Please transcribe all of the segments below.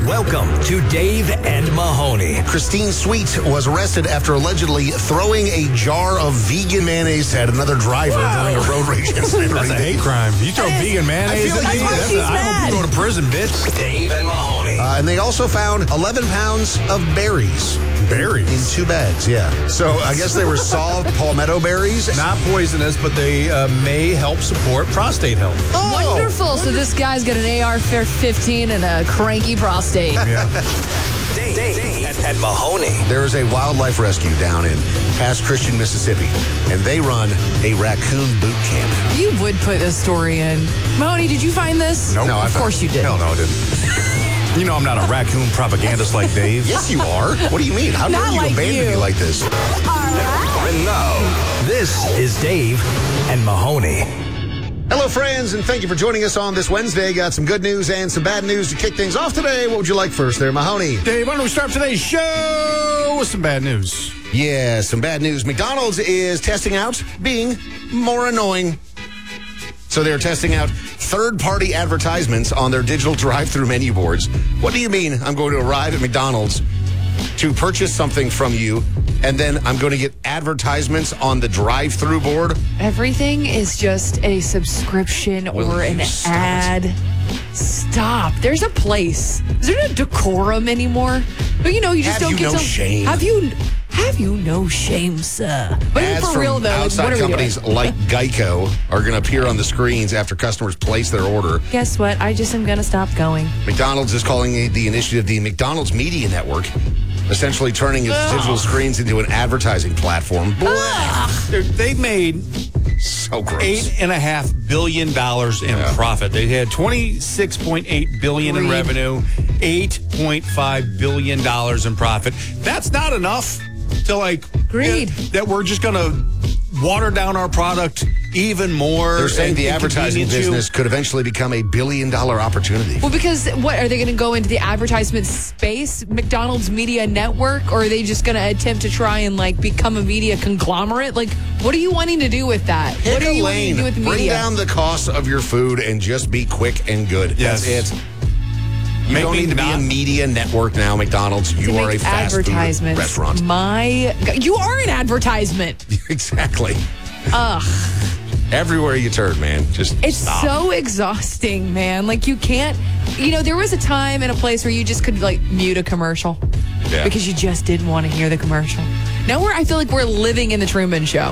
Welcome to Dave and Mahoney. Christine Sweet was arrested after allegedly throwing a jar of vegan mayonnaise at another driver during a road rage incident. That's a hate crime. You throw vegan mayonnaise at me? I hope you go to prison, bitch. Dave and Mahoney. And they also found 11 pounds of berries. Berries? In 2 bags, yeah. So I guess they were soft palmetto berries. Not poisonous, but they may help support prostate health. Oh, Wonderful. So this guy's got an AR-15 and a cranky prostate. Yeah. Dave and Mahoney. There is a wildlife rescue down in Pass Christian, Mississippi, and they run a raccoon boot camp. You would put this story in. Mahoney, did you find this? Nope. No, Of course you did. Hell no, I didn't. You know I'm not a raccoon propagandist like Dave. Yes, you are. What do you mean? How dare Not you like abandon you. me like this? And now, this is Dave and Mahoney. Hello, friends, and thank you for joining us on this Wednesday. Got some good news and some bad news to kick things off today. What would you like first there, Mahoney? Dave, why don't we start today's show with some bad news? Yeah, some bad news. McDonald's is testing out being more annoying. So they're testing out third-party advertisements on their digital drive-through menu boards. What do you mean I'm going to arrive at McDonald's to purchase something from you, and then I'm going to get advertisements on the drive-through board? Everything is just a subscription Will or an you stop ad. Stop. There's a place. Is there no decorum anymore? But you just Have don't you get no some. shame? Have you no shame, sir? But Ads for real from though, like, outside what are we companies doing? like Geico are going to appear on the screens after customers place their order. Guess what? I just am gonna stop going. McDonald's is calling the initiative the McDonald's Media Network, essentially turning its digital screens into an advertising platform. They made So gross. $8.5 billion in profit. They had $26.8 billion in Greed. revenue, $8.5 billion in profit. That's not enough to Greed. that we're just going to water down our product even more. They're saying and the advertising inconvenience you. business could eventually become a billion-dollar opportunity. Well, because what are they going to go into the advertisement space, McDonald's Media Network, or are they just going to attempt to try and become a media conglomerate? What are you wanting to do with that? Pick What are a you wanting lane. to do with the Bring media? down the cost of your food and just be quick and good. Yes. That's it. You Make don't me need to be a not- media network now, McDonald's. To You are a make fast food advertisements. restaurant. You are an advertisement. Exactly. Ugh. Everywhere you turn, man. Just It's stop. so exhausting, man. You can't. There was a time and a place where you just could mute a commercial Yeah. because you just didn't want to hear the commercial. Now I feel like we're living in the Truman Show.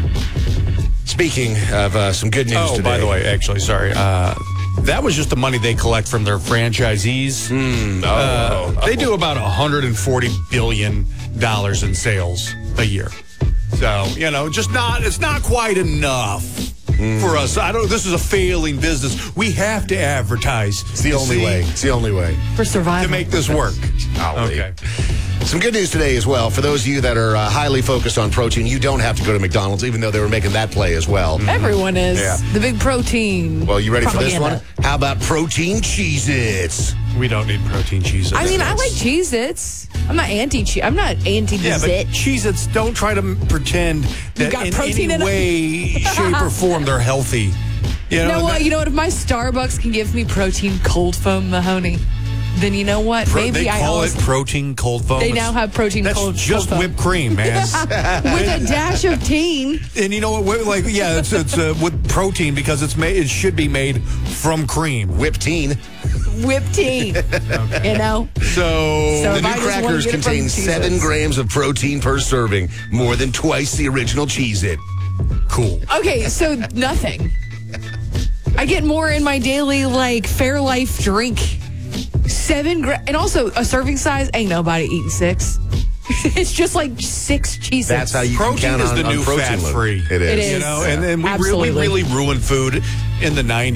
Speaking of some good news Oh, today. by the way, actually, sorry. That was just the money they collect from their franchisees. They do about $140 billion in sales a year. So, it's not quite enough for us. This is a failing business. We have to advertise. It's the only way. It's the only way. For survival. To make this work. Golly. Okay. Some good news today as well. For those of you that are highly focused on protein, you don't have to go to McDonald's, even though they were making that play as well. Everyone is. Yeah. The big protein. Well, you ready for this propaganda. one? How about protein Cheez-Its? We don't need protein Cheez-Its. I like Cheez-Its. I'm not anti-Cheez. I'm not Yeah, but anti-Zit. Cheez-Its, don't try to pretend that got in protein any in it. way, shape, or form they're healthy. You know what? If my Starbucks can give me protein cold foam, Mahoney, then you know what? Maybe they I call always it protein cold foam. They now have protein That's cold just foam. whipped cream, man. with a dash of teen. And you know what? It's with protein because it should be made from cream. Whipped-teen. Whipped teen. You know? So The if I new just wanna crackers get it from contain Cheez-Its. 7 grams of protein per serving, more than twice the original Cheez-It. cool. Okay, so nothing. I get more in my daily Fairlife drink. 7 grams. And also, a serving size, ain't nobody eating 6. It's just 6 Cheez-Its. That's how you Protein can count is on, the on new protein fat load. free. It is. It is. And then we Absolutely. really ruined food in the 90s.